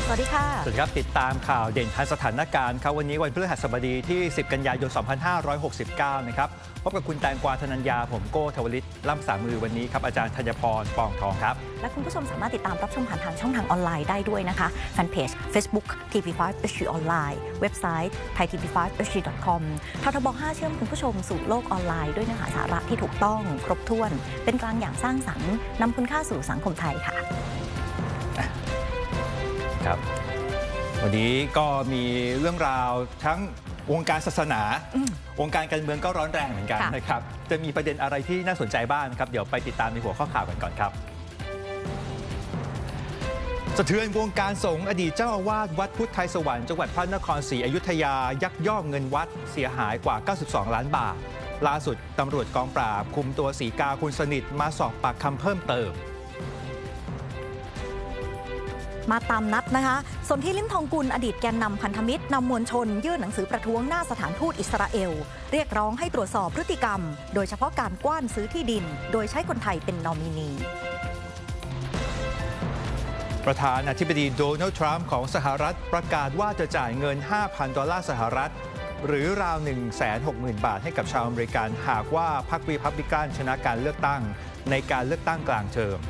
สวัสดีค่ะสวัสดีครับติดตามข่าวเด่นทันสถานการณ์ครับวันนี้วันพฤหัสบดีที่10กันยายน2569นะครับพบกับคุณแตงกวาธนัญญาผมโก้ทวลิตล่ำสามือวันนี้ครับอาจารย์ธัญพรปองทองครับและคุณผู้ชมสามารถติดตามรับชมผ่านทางช่องทางออนไลน์ได้ด้วยนะคะแฟนเพจ Facebook TV5 HD ออนไลน์เว็บไซต์ thaitv5hd.com ททบ5เชื่อมคุณผู้ชมสู่โลกออนไลน์ด้วยเนื้อหาสาระที่ถูกต้องครบถ้วนเป็นกลางอย่างสร้างสรรค์นำคุณค่าสู่สังคมไทยค่ะครับวันนี้ก็มีเรื่องราวทั้งวงการศาสนาวงการการเมืองก็ร้อนแรงเหมือนกันนะครับจะมีประเด็นอะไรที่น่าสนใจบ้างครับเดี๋ยวไปติดตามในหัวข้อข่าวกันก่อนครับสะเทือนวงการสงฆ์อดีตเจ้าอาวาสวัดพุทธไทยสวรรค์จังหวัดพระนครศรีอยุธยายักยอกเงินวัดเสียหายกว่า92ล้านบาทล่าสุดตำรวจกองปราบคุมตัวศรีกาคุณสนิทมาสอบปากคำเพิ่มเติมมาตามนัดนะคะสนธิลิ้มทองกุลอดีตแกนนำพันธมิตรนำมวลชนยื่นหนังสือประท้วงหน้าสถานทูตอิสราเอลเรียกร้องให้ตรวจสอบพฤติกรรมโดยเฉพาะการกว้านซื้อที่ดินโดยใช้คนไทยเป็นนอมินีประธานาธิบดีโดนัลด์ทรัมป์ของสหรัฐประกาศว่าจะจ่ายเงิน $5,000 สหรัฐหรือราว 160,000 บาทให้กับชาวอเมริกันหากว่าพรรครีพับลิกันชนะการเลือกตั้งในการเลือกตั้งกลางเทอม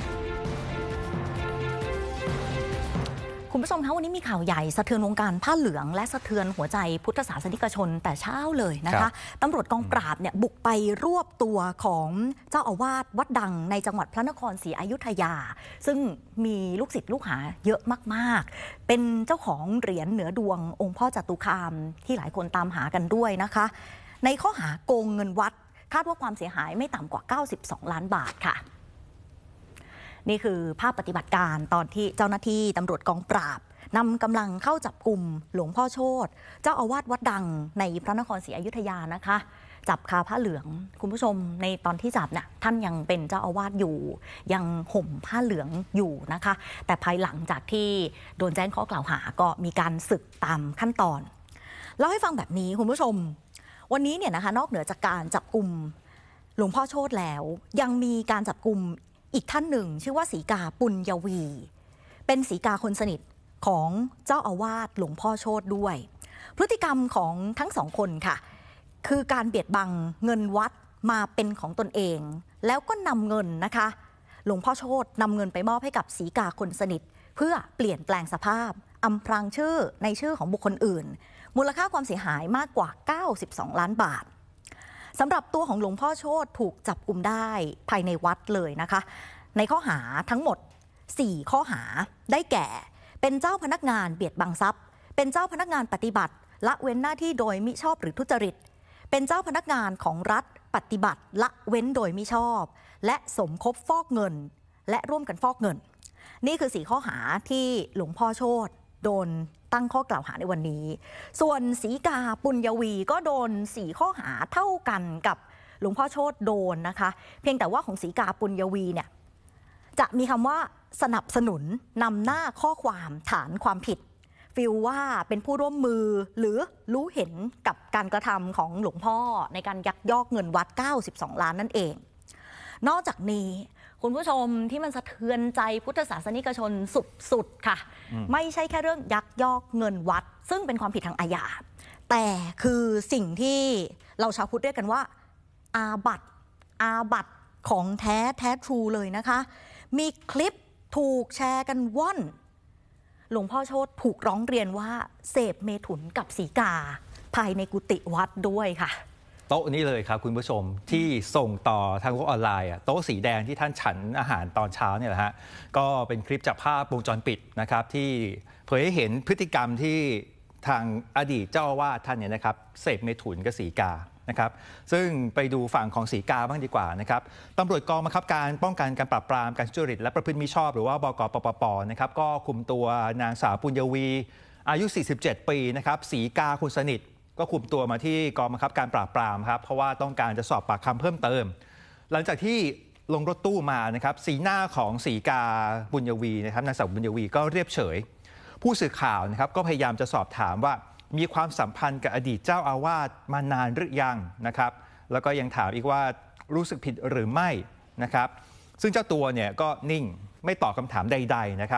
คุณผู้ชมคะวันนี้มีข่าวใหญ่สะเทือนวงการผ้าเหลืองและสะเทือนหัวใจพุทธศาสนิกชนแต่เช้าเลยนะคะตำรวจกองปราบเนี่ยบุกไปรวบตัวของเจ้าอาวาสวัดดังในจังหวัดพระนครศรีอยุธยาซึ่งมีลูกศิษย์ลูกหาเยอะมากๆเป็นเจ้าของเหรียญเหนือดวงองค์พ่อจตุคามที่หลายคนตามหากันด้วยนะคะในข้อหาโกงเงินวัดคาดว่าความเสียหายไม่ต่ำกว่า92ล้านบาทค่ะนี่คือภาพปฏิบัติการตอนที่เจ้าหน้าที่ตำรวจกองปราบนำกำลังเข้าจับกลุ่มหลวงพ่อโชติเจ้าอาวาสวัดดังในพระนครศรีอยุธยานะคะจับคาผ้าเหลืองคุณผู้ชมในตอนที่จับเนี่ยท่านยังเป็นเจ้าอาวาสอยู่ยังห่มผ้าเหลืองอยู่นะคะแต่ภายหลังจากที่โดนแจ้งข้อกล่าวหาก็มีการสึกตามขั้นตอนเล่าให้ฟังแบบนี้คุณผู้ชมวันนี้เนี่ยนะคะนอกเหนือจากการจับกลุ่มหลวงพ่อโชติแล้วยังมีการจับกลุ่มอีกท่านหนึ่งชื่อว่าศรีกาปุญญวีเป็นศรีกาคนสนิทของเจ้าอาวาสหลวงพ่อโชติด้วยพฤติกรรมของทั้งสองคนค่ะคือการเบียดบังเงินวัดมาเป็นของตนเองแล้วก็นำเงินนะคะหลวงพ่อโชตินำเงินไปมอบให้กับศรีกาคนสนิทเพื่อเปลี่ยนแปลงสภาพอำพรางชื่อในชื่อของบุคคลอื่นมูลค่าความเสียหายมากกว่า92ล้านบาทสำหรับตัวของหลวงพ่อโชติถูกจับกุมได้ภายในวัดเลยนะคะในข้อหาทั้งหมด4ข้อหาได้แก่เป็นเจ้าพนักงานเบียดบังทรัพย์เป็นเจ้าพนักงานปฏิบัติละเว้นหน้าที่โดยมิชอบหรือทุจริตเป็นเจ้าพนักงานของรัฐปฏิบัติละเว้นโดยมิชอบและสมคบฟอกเงินและร่วมกันฟอกเงินนี่คือ4ข้อหาที่หลวงพ่อโชติโดนตั้งข้อกล่าวหาในวันนี้ส่วนศรีกาปุญญวีก็โดน4ข้อหาเท่ากันกับหลวงพ่อโชติโดนนะคะเพียงแต่ว่าของศรีกาปุญญวีเนี่ยจะมีคำว่าสนับสนุนนำหน้าข้อความฐานความผิดฟีลว่าเป็นผู้ร่วมมือหรือรู้เห็นกับการกระทำของหลวงพ่อในการยักยอกเงินวัด92ล้านนั่นเองนอกจากนี้คุณผู้ชมที่มันสะเทือนใจพุทธศาสนิกชนสุดๆค่ะไม่ใช่แค่เรื่องยักยอกเงินวัดซึ่งเป็นความผิดทางอาญาแต่คือสิ่งที่เราชาวพุทธเรียกกันว่าอาบัติของแท้ทรูเลยนะคะมีคลิปถูกแชร์กันว่อนหลวงพ่อโชติถูกร้องเรียนว่าเสพเมถุนกับศรีกาภายในกุฏิวัดด้วยค่ะโต๊ะนี้เลยครับคุณผู้ชมที่ส่งต่อทางโลกออนไลน์โต๊ะสีแดงที่ท่านฉันอาหารตอนเช้าเนี่ยแหละฮะก็เป็นคลิปจากภาพวงจรปิดนะครับที่เผยให้เห็นพฤติกรรมที่ทางอดีตเจ้าอาวาสท่านเนี่ยนะครับเสพเมถุนกับศรีกานะครับซึ่งไปดูฝั่งของศรีกาบ้างดีกว่านะครับตำรวจกองบังคับการป้องกันการปราบปรามการทุจริตและประพฤติมิชอบหรือว่าบก.ปป.ป.นะครับก็คุมตัวนางสาวปุญญวีอายุ47ปีนะครับศรีกาคุณสนิทก็คุมตัวมาที่กองบังคับการปราบปรามครับเพราะว่าต้องการจะสอบปากคำเพิ่มเติมหลังจากที่ลงรถตู้มานะครับสีหน้าของศรีกาปุญญวีนะครับนางสาวปุญญวีก็เรียบเฉยผู้สื่อข่าวนะครับก็พยายามจะสอบถามว่ามีความสัมพันธ์กับอดีตเจ้าอาวาสมานานหรือยังนะครับแล้วก็ยังถามอีกว่ารู้สึกผิดหรือไม่นะครับซึ่งเจ้าตัวเนี่ยก็นิ่งไม่ตอบคำถามใดๆนะครับ